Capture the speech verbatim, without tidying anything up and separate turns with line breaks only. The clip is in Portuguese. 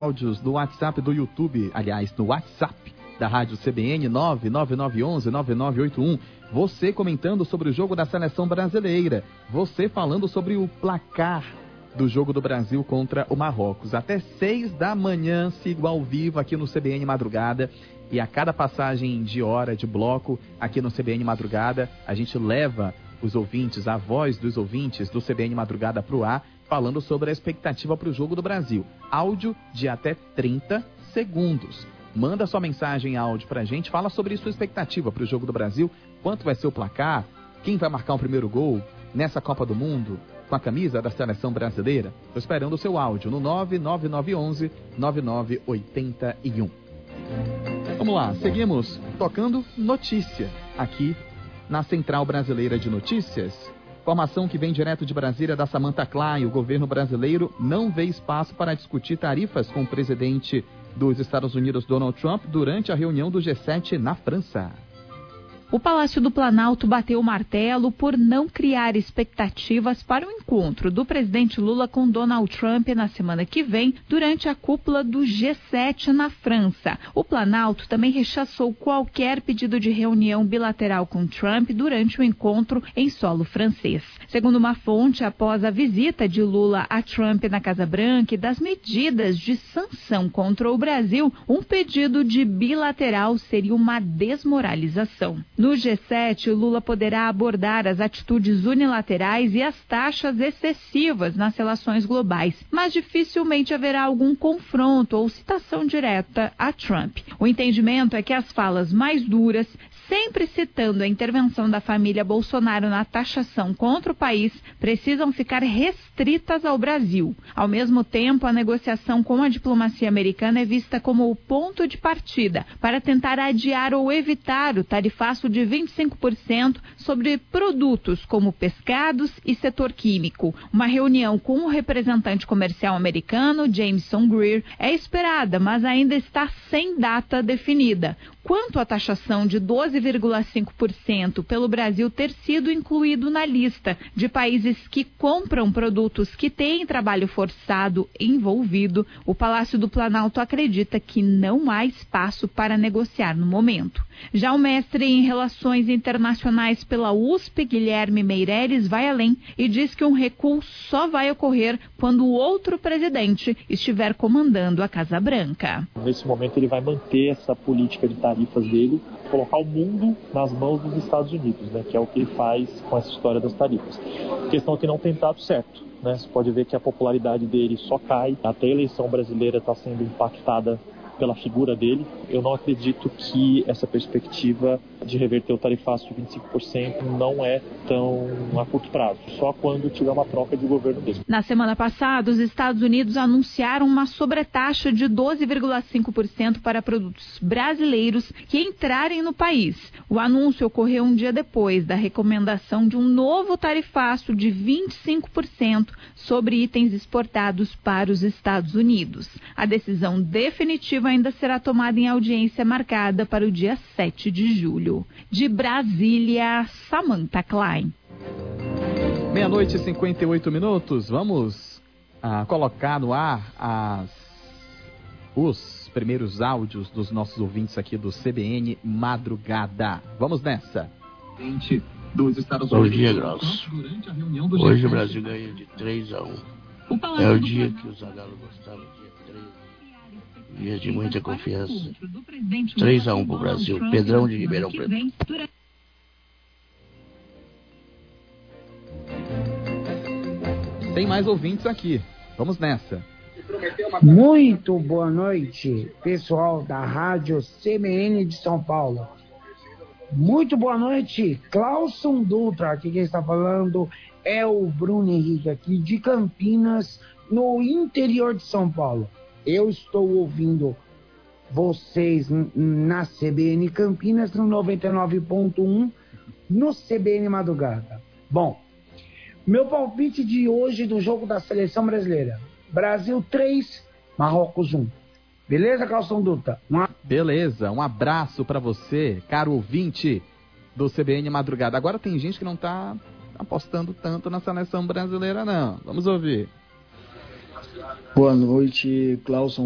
áudios no WhatsApp do YouTube, aliás, no WhatsApp da Rádio C B N, nove nove nove um um nove nove oito um. Você comentando sobre o jogo da seleção brasileira. Você falando sobre o placar do jogo do Brasil contra o Marrocos. Até seis da manhã, sigo ao vivo aqui no C B N Madrugada. E a cada passagem de hora, de bloco, aqui no C B N Madrugada, a gente leva os ouvintes, a voz dos ouvintes do C B N Madrugada para o ar, falando sobre a expectativa para o jogo do Brasil. Áudio de até trinta segundos. Manda sua mensagem em áudio pra gente, fala sobre sua expectativa para o jogo do Brasil, quanto vai ser o placar, quem vai marcar o primeiro gol nessa Copa do Mundo com a camisa da seleção brasileira. Estou esperando o seu áudio no nove nove nove um um nove nove oito um. Vamos lá, seguimos tocando notícia aqui na Central Brasileira de Notícias. Informação que vem direto de Brasília da Samantha Klein. O governo brasileiro não vê espaço para discutir tarifas com o presidente dos Estados Unidos, Donald Trump, durante a reunião do G sete na França.
O Palácio do Planalto bateu o martelo por não criar expectativas para o encontro do presidente Lula com Donald Trump na semana que vem, durante a cúpula do G sete na França. O Planalto também rechaçou qualquer pedido de reunião bilateral com Trump durante o encontro em solo francês. Segundo uma fonte, após a visita de Lula a Trump na Casa Branca e das medidas de sanção contra o Brasil, um pedido de bilateral seria uma desmoralização. No G sete, Lula poderá abordar as atitudes unilaterais e as taxas excessivas nas relações globais, mas dificilmente haverá algum confronto ou citação direta a Trump. O entendimento é que as falas mais duras, sempre citando a intervenção da família Bolsonaro na taxação contra o país, precisam ficar restritas ao Brasil. Ao mesmo tempo, a negociação com a diplomacia americana é vista como o ponto de partida para tentar adiar ou evitar o tarifaço de vinte e cinco por cento sobre produtos como pescados e setor químico. Uma reunião com o representante comercial americano, Jameson Greer, é esperada, mas ainda está sem data definida. Quanto à taxação de doze vírgula cinco por cento pelo Brasil ter sido incluído na lista de países que compram produtos que têm trabalho forçado envolvido, o Palácio do Planalto acredita que não há espaço para negociar no momento. Já o mestre em Relações Internacionais pela U S P, Guilherme Meireles, vai além e diz que um recuo só vai ocorrer quando o outro presidente estiver comandando a Casa Branca.
Nesse momento ele vai manter essa política de tarifas dele, colocar o mundo nas mãos dos Estados Unidos, né, que é o que ele faz com essa história das tarifas. A questão é que não tem dado certo, né? Você pode ver que a popularidade dele só cai, até a eleição brasileira está sendo impactada pela figura dele. Eu não acredito que essa perspectiva de reverter o tarifaço de vinte e cinco por cento não é tão a curto prazo, só quando tiver uma troca de governo mesmo.
Na semana passada, os Estados Unidos anunciaram uma sobretaxa de doze vírgula cinco por cento para produtos brasileiros que entrarem no país. O anúncio ocorreu um dia depois da recomendação de um novo tarifaço de vinte e cinco por cento sobre itens exportados para os Estados Unidos. A decisão definitiva ainda será tomada em audiência marcada para o dia sete de julho. De Brasília, Samantha Klein.
Meia-noite e cinquenta e oito minutos. Vamos ah, colocar no ar as, os primeiros áudios dos nossos ouvintes aqui do C B N Madrugada. Vamos nessa.
Dos Estados Bom dia, Graus. Hoje o Brasil ganha de três a um. É o dia que o Zagallo gostava, dia três. Dia de muita confiança. três a um pro Brasil. Pedrão de Ribeirão Preto.
Tem mais ouvintes aqui. Vamos nessa.
Muito boa noite, pessoal da Rádio C B N de São Paulo. Muito boa noite, Clauson Dutra. Aqui quem está falando é o Bruno Henrique, aqui de Campinas, no interior de São Paulo. Eu estou ouvindo vocês na C B N Campinas, no noventa e nove ponto um, no C B N Madrugada. Bom, meu palpite de hoje do jogo da seleção brasileira: Brasil três, Marrocos um. Beleza, Calção Duta? Uma...
Beleza, um abraço para você, caro ouvinte do C B N Madrugada. Agora tem gente que não tá apostando tanto na seleção brasileira, não. Vamos ouvir.
Boa noite, Clauson.